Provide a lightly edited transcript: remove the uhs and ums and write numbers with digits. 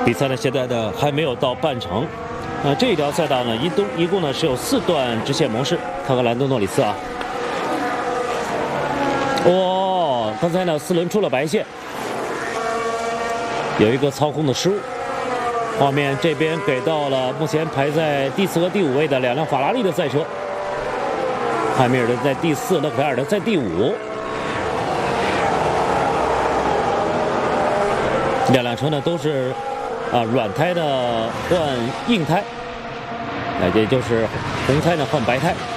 比赛呢，现在呢还没有到半程。这一条赛道呢，一共呢是有4段直线模式。看看兰多诺里斯啊，刚才呢4轮出了白线，有一个操控的失误。画面这边给到了目前排在第4和第5位的2辆法拉利的赛车，汉密尔顿在第4，勒克莱尔的在第5。两辆车呢都是软胎的换硬胎，也就是红胎呢换白胎。